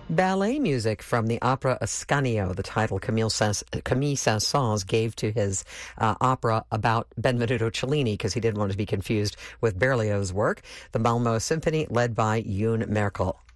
Ballet music from the opera Ascanio, the title Camille Saint-Saëns gave to his opera about Benvenuto Cellini because he didn't want to be confused with Berlioz's work. The Malmö Symphony led by Yoon Merkel.